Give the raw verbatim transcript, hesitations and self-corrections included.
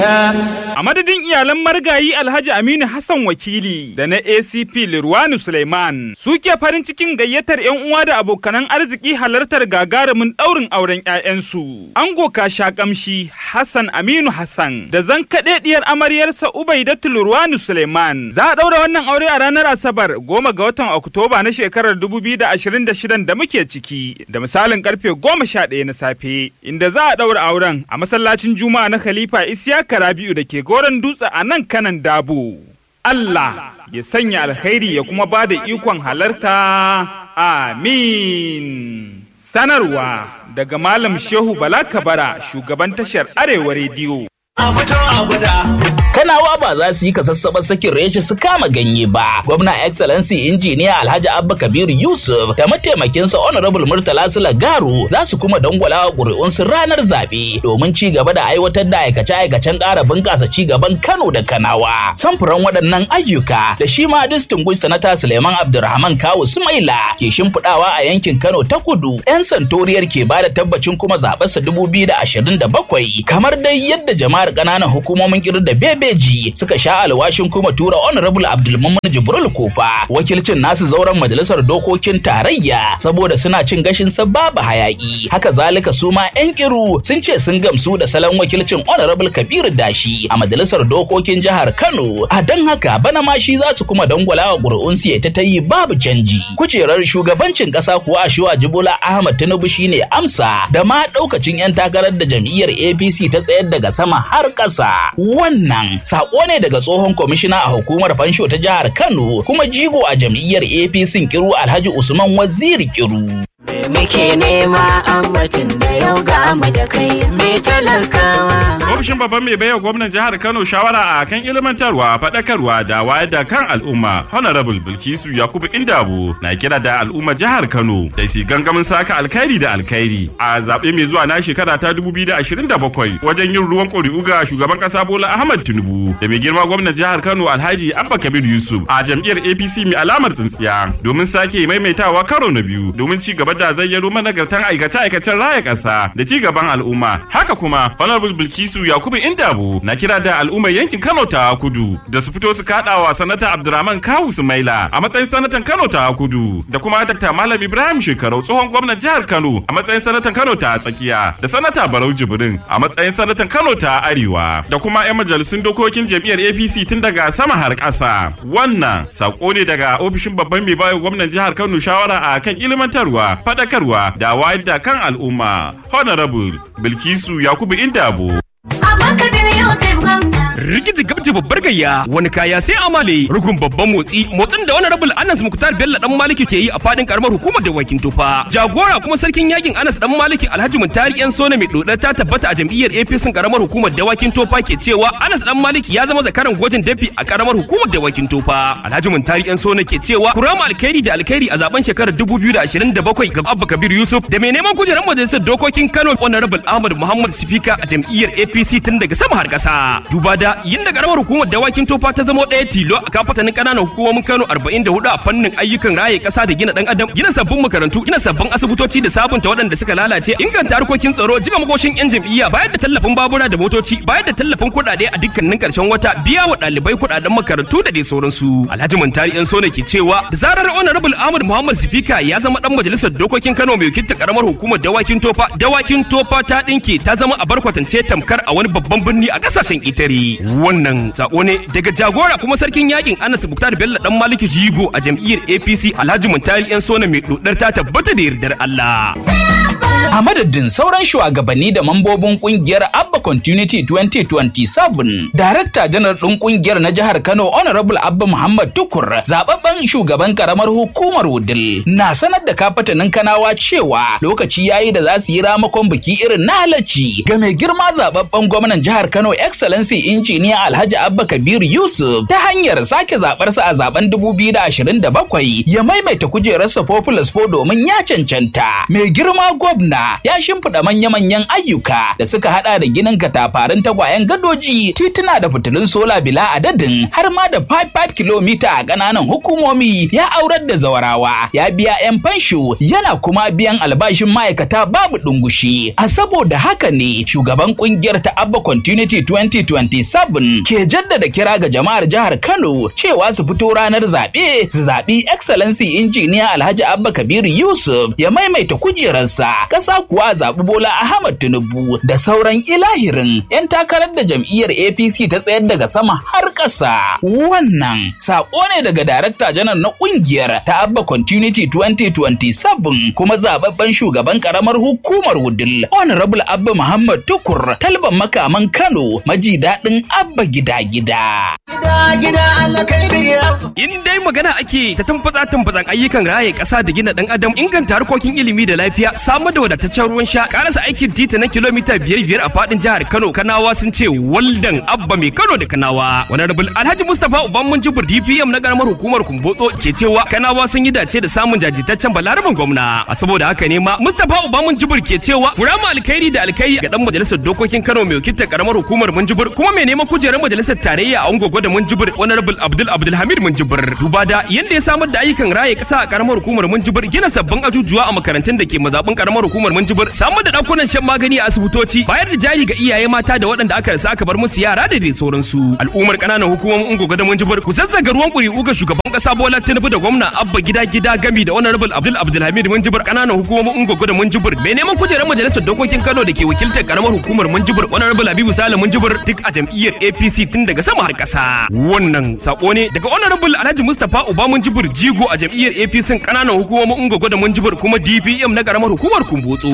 A madadin iyalan marigayi Alhaji Aminu Hassan Wakili da na A C P Lirwanu Suleiman suke farin cikin gayyatar 'yan uwa da abokanan arziki halartar gagarumin ɗaurin auren 'ya'yansu. Ango kasha kamshi Hassan Aminu Hassan da zan kaɗe diyar amaryarsa Ubaidatu Lirwanu Suleiman. Za a ɗaura wannan aure a ranar Asabar goma ga watan Oktoba na shekarar dubu biyu da ashirin da shida da muke ciki da misalin karfe goma sha ɗaya na safe, inda za a ɗaura auren a masallacin Juma'a na Khalifa Isiyaka Rabi'u da ke Goron Dutse a nan kanan Dabo. Allah ya sanya alkhairi ya kuma ba da ikon halarta. Amin. Sanarwa daga Malam Shehu Bala Kabara, shugaban tashar Arewa Rediyo. Kanawa ba za su yi kasassaɓar sakin reshe su kama ganye ba. Gwamna Excellency Injiniya Alhaji Abba Kabir Yusuf da mataimakinsa Honorable Murtala Sulagaru za su kuma dangwala ƙuri'unsu ranar zaɓe domin ci gaba da aiwatar da aikace-aikacen ƙara bunƙasa ci gaban Kano da Kanawa. Samfuran waɗannan ayyuka da shi ma Distinguished Sanata Suleiman Abdulrahman Kawu Sumaila ke shimfiɗawa a yankin Kano ta Kudu. 'Yan santoriyar ke ba da tabbacin kuma zaɓarsa dubu biyu da ashirin da bakwai kamar dai yadda jama'ar ƙananan hukumomin ƙirar da bebeji suka sha alwashin kuma tura Honorable Abdulmumin Jibril Kofa wakilcin nasu zauren majalisar dokokin tarayya saboda suna cin gashin sa babu hayaki. Haka zalika su ma 'yan ƙiru sun ce sun gamsu da salon wakilcin Honorable Kabiru Dashi a majalisar dokokin jihar Kano. A dan haka bana ma shi za su kuma dangwala wa ƙuri'unsu ya ta yi babu canji. Kujerar shugabancin ƙasa kuwa Ashiwa Jibola Ahmad Tinubu shine amsa da ma ɗaukacin 'yan takarar da jam'iyyar A P C ta tsayar daga sama har ƙasa. Wannan sako ne daga tsohon kwamishina a hukumar fansho ta jihar Kano kuma jigo a jam'iyyar A P C Kiru Alhaji Usman Waziri Kiru. Muke nema ambatin da yau ga mu da kai mai talakawa. Ofishin babban mai baiwa gwamnan jihar Kano shawara a kan ilmantarwa, faɗakarwa da wayar da kan al'umma, Honorable Bilkisu Yakubu Indabo na kira da al'umma jihar Kano da su gangamin saka alkhairi da alkhairi a zaɓe mai zuwa na shekara ta dubu biyu da ashirin da bakwai wajen yin ruwan ƙuri'u ga shugaban ƙasa Bola Ahmad Tinubu da mai girma gwamnan jihar Kano Alhaji Abba Kabir Yusuf a jam'iyyar A P C mai alamar tsintsiya domin sake maimaitawa karo na biyu domin ci gaba da zayyano managartan aikace-aikacen raya ƙasa da ci gaban al'umma. Haka kuma Honorable Bilkisu Yakubu Indabo na kira da al'ummar yankin Kano ta Kudu da su fito su kaɗawa Sanata Abdulrahman Kawu Sumaila a matsayin sanatan Kano ta Kudu da kuma Dr. Malam Ibrahim Shekarau tsohon gwamnan jihar Kano a matsayin sanatan Kano ta Tsakiya da Sanata Barau Jibrin a matsayin sanatan Kano ta Arewa da kuma 'yan majalisun dokokin jam'iyyar A P C tun daga sama har ƙasa. Wannan sako ne daga ofishin babban mai bayo gwamnan jihar Kano shawara a kan ilmantarwa, faɗakarwa da wayar da kan al'umma, Honorable Bilkisu Yakubu Indabo. Rikici gabji babbar gayya wani kaya sai amale rukun babban motsi motsin da Honorable Anas Muktar Bello dan Maliki ke yi a fadin karamar hukumar Dawakin Tofa. Jagora kuma sarkin yakin Anas dan Maliki Alhaji Muntari yan Sona mai dodar ta tabbata a jam'iyyar A P C karamar hukumar Dawakin Tofa ke cewa Anas dan Maliki ya zama zakaran gwajin dafi a karamar hukumar Dawakin Tofa. Alhaji Muntari yan Sona ke cewa kurama alkhairi da alkhairi a zaben shekarar dubu biyu da ashirin da bakwai ga Abba Kabir Yusuf da mai neman kujerar majalisar dokokin Kano Honorable Ahmad Muhammad Sifika a jam'iyyar A P C tun daga sama har kasa. Duba da yin da karamar hukumar Dawakin Tofa ta zama ɗaya tilo a kafatanin ƙananan hukumomin Kano arba'in da hudu a fannin ayyukan raye ƙasa da gina ɗan adam, gina sabbin makarantu, gina sabbin asibitoci da sabunta waɗanda suka lalace, inganta harkokin tsaro, jiga makoshin yan jam'iyya, bayar da tallafin babura da motoci, bayar da tallafin kuɗaɗe a dukkanin ƙarshen wata, biya wa ɗalibai kuɗaɗen makarantu da dai sauransu. Alhaji Muntari yan Sona ke cewa da zarar Honorable Ahmad Muhammad Sifika ya zama ɗan majalisar dokokin Kano mai wakiltar karamar hukumar Dawakin Tofa, Dawakin Tofa ta ɗinke ta zama a barkwatance tamkar a wani babban birni a ƙasashen ƙetare. Wannan sako ne daga jagora kuma sarkin yakin Anas Muktar Bello dan Maliki Jigo a jam'iyyar A P C Alhaji Muntari yan Sona mai dodar ta tabbata da yardar Allah. A madadin sauran shugabanni da mambobin kungiyar Abba Continuity twenty twenty-seven, Darakta Janar ɗin kungiyar na jihar Kano Honorable Abba Muhammad Tukur, zababben shugaban karamar hukumar Wudil, na sanar da kafatanin Kanawa cewa lokaci yayi da za su yi ramakon biki irin na halacci ga mai girma zababben gwamnan jihar Kano Excellency Injiniya Alhaji Abba Kabir Yusuf ta hanyar sake zabarsa a zaben dubu biyu da ashirin da bakwai ya maimaita kujerarsa Populous four domin ya cancanta. Mai girma gwamna gwamna ya shimfiɗa manya-manyan ayyuka da suka hada da ginin katafarin tagwayen gadoji, tituna da fitilun sola bila adadin, har ma da five kilomita a ƙananan hukumomi, ya aurar da zawarawa, ya biya 'yan fansho, yana kuma biyan albashin ma'aikata babu dungushi. A saboda haka ne shugaban kungiyar ta Abba Continuity twenty twenty-seven ke jaddada kira ga jama'ar jihar Kano cewa su fito ranar zaɓe su zaɓi Excellency Injiniya Alhaji Abba Kabiru Yusuf ya maimaita kujerarsa, ƙasa kuwa zaɓi Bola Ahmad Tinubu da sauran ilahirin 'yan takarar da jam'iyyar A P C ta tsayar daga sama har ƙasa. Wannan saƙo ne daga Darakta Janar na ƙungiyar ta Abba Continuity twenty twenty-seven kuma zababben shugaban ƙaramar hukumar Wudil Honorable Abba Muhammad Tukur, Talban Makaman Kano, maji daɗin Abba gida-gida. In dai magana ake ta tumfatsa tumfatsan ayyukan raye ƙasa da gina ɗan adam, inganta harkokin ilimi da lafiya, samar da wadataccen ruwan sha, karasa aikin titi na kilomita biyar biyar a faɗin jihar Kano, Kanawa sun ce waldan Abba mai Kano da Kanawa. Honorable Alhaji Mustapha Ubamun Jibir D P M na ƙaramar hukumar Kumbotso ke cewa Kanawa sun yi dace da samun jajirtaccen balaraban gwamna. A saboda haka ne ma Mustapha Ubamun Jibir ke cewa kurama alkhairi da alkhairi ga dan majalisar dokokin Kano mai wakiltar ƙaramar hukumar Munjibir kuma mai neman kujerar majalisar tarayya a Ungogo da Munjibir, Honorable Abdul Abdulhamid Munjibir. Duba da yanda ya samar da ayyukan raye ƙasa a ƙaramar hukumar Munjibir, gina sabbin ajujuwa a makarantun da ke mazaɓin ƙaramar hukumar Munjibir, samar da ɗakunan shan magani a asibitoci, bayar da jari ga iyaye mata da waɗanda aka rasa aka bar musu yara da dai sauransu. Al'ummar ƙananan hukumomin Ungogo da Munjibir ku zazzaga ruwan ƙuri'u ga shugaban ƙasa Bola Tinubu da gwamna Abba gida gida gami da Honorable Abdul Abdulhamid Munjibir, ƙananan hukumomin Ungogo da Munjibir. Mai neman kujerar majalisar dokokin Kano da ke wakiltar ƙaramar hukumar Munjibir, Honorable Habibu Sale Munjibir, duk a jam'iyyar A P C tun daga sama har ƙasa. Wannan sako ne daga Honorable Alhaji Mustapha Uba Munjibir, jigo a jam'iyyar A P C ƙananan hukumomin Ungogo da Munjibir kuma D P M na ƙaramar hukumar Kumbotso.